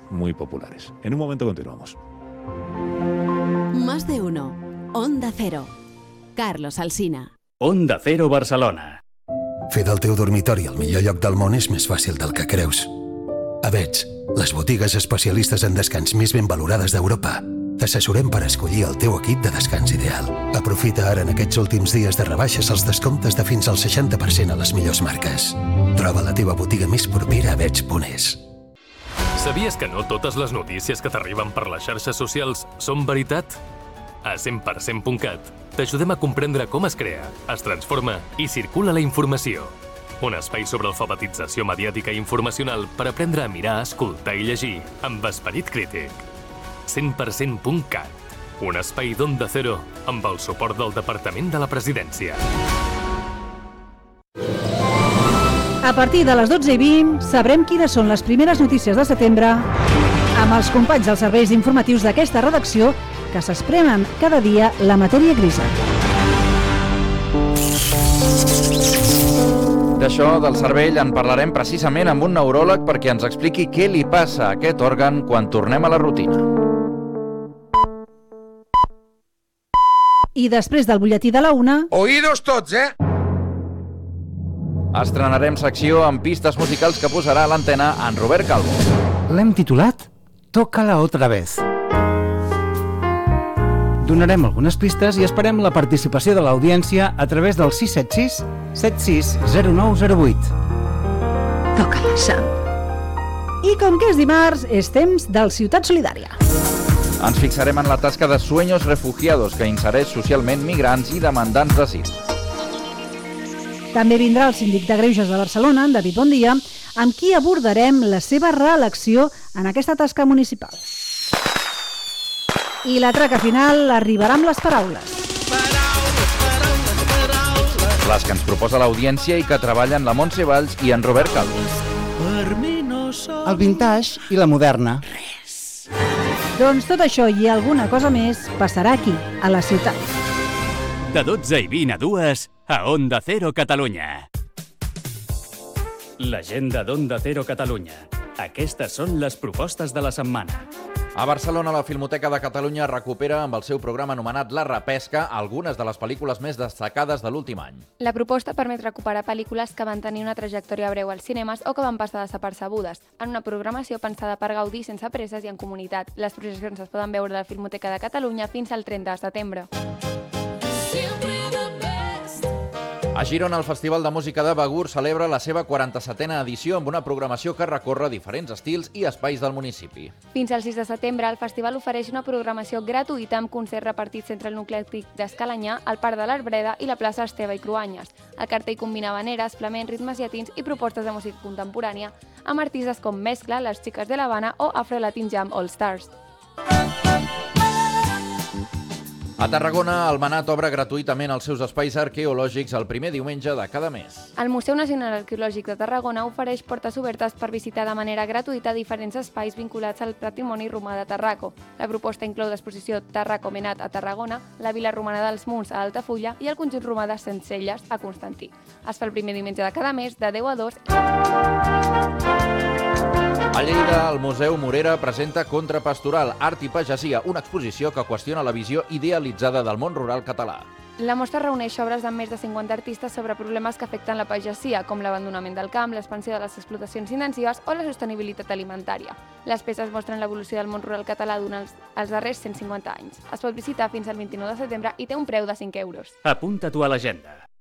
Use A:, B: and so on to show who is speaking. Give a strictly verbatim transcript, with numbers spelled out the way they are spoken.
A: muy populares. En un momento continuamos.
B: Más de uno. Onda Cero. Carlos Alsina.
C: Onda Cero Barcelona.
D: Fer del teu dormitori el millor lloc del món és més fàcil del que creus. A Vets, les botigues especialistes en descans més ben valorades d'Europa. T'assessorem per escollir el teu equip de descans ideal. Aprofita ara en aquests últims dies de rebaixes els descomptes de fins al seixanta per cent a les millors marques. Troba la teva botiga més propera a vets punt es.
E: Sabies que no totes les notícies que t'arriben per les xarxes socials són veritat? A cent per cent punt cat t'ajudem a comprendre com es crea, es transforma i circula la informació. Un espai sobre alfabetització mediàtica i informacional per aprendre a mirar, escoltar i llegir amb esperit crític. cent per cent punt cat. Un espai d'Onda Cero amb el suport del Departament de la Presidència.
F: A partir de les dotze i vint sabrem quines són les primeres notícies de setembre amb els companys dels serveis informatius d'aquesta redacció que s'esprenen cada dia la matèria grisa.
G: D'això, del cervell, en parlarem precisament amb un neuròleg perquè ens expliqui què li passa a aquest òrgan quan tornem a la rutina.
F: I després del butlletí de la una...
H: Oïdos tots, eh?
G: Estrenarem secció amb pistes musicals que posarà a l'antena en Robert Calvo.
I: L'hem titulat Tócala otra vez. Donarem algunes pistes i esperem la participació de l'audiència a través del sis set sis, set sis zero nou zero vuit.
F: Toca-la, Sam. I com que és dimarts, és temps del Ciutat Solidària.
G: Ens fixarem en la tasca de Sueños Refugiados, que insereix socialment migrants i demandants d'asil.
F: També vindrà el síndic de Greuges de Barcelona, en David Bondia, amb qui abordarem la seva reelecció en aquesta tasca municipal. I la traca final arribarà amb les paraules.
G: Les que ens proposa l'audiència i que treballen la Montse Valls i en Robert Calvo.
I: El vintage i la moderna.
F: Doncs tot això i alguna cosa més passarà aquí, a la ciutat.
C: De dotze i vint a dues, a Onda Cero Catalunya. L'agenda d'Onda Cero Catalunya. Aquestes són les propostes de la setmana.
G: A Barcelona, la Filmoteca de Catalunya recupera amb el seu programa anomenat La Repesca algunes de les pel·lícules més destacades de l'últim any.
J: La proposta permet recuperar pel·lícules que van tenir una trajectòria breu als cinemes o que van passar desapercebudes, en una programació pensada per gaudir sense presses i en comunitat. Les projeccions es poden veure a la Filmoteca de Catalunya fins al trenta de setembre.
G: A Girona, el Festival de Música de Begur celebra la seva quaranta-setena edició amb una programació que recorre diferents estils i espais del municipi.
J: Fins al sis de setembre, el festival ofereix una programació gratuïta amb concerts repartits entre el nucli antic d'Escalanyà, el Parc de l'Arbreda i la plaça Esteve i Cruanyes. El cartell combina habaneres, flamencs, ritmes llatins i propostes de música contemporània amb artistes com Mescla, Les Xiques de l'Havana o Afro Latin Jam All Stars.
G: A Tarragona, el Manat obre gratuïtament els seus espais arqueològics el primer diumenge de cada mes.
J: El Museu Nacional Arqueològic de Tarragona ofereix portes obertes per visitar de manera gratuïta diferents espais vinculats al patrimoni romà de Tarraco. La proposta inclou l'exposició Tarraco Menat a Tarragona, la Vila Romana dels Munts a Altafulla i el conjunt romà de Centcelles a Constantí. Es fa el primer diumenge de cada mes, de deu a dos.
G: A Lleida, el Museu Morera presenta Contrapastoral, Art i Pagesia, una exposició que qüestiona la visió idealitzada del món rural català.
J: La mostra reuneix obres de més de cinquanta artistes sobre problemes que afecten la pagesia, com l'abandonament del camp, l'expansió de les explotacions intensives o la sostenibilitat alimentària. Les peces mostren l'evolució del món rural català durant els, els darrers cent cinquanta anys. Es pot visitar fins al vint-i-nou de setembre i té un preu de cinc euros.
C: Apunta-t'ho a l'agenda.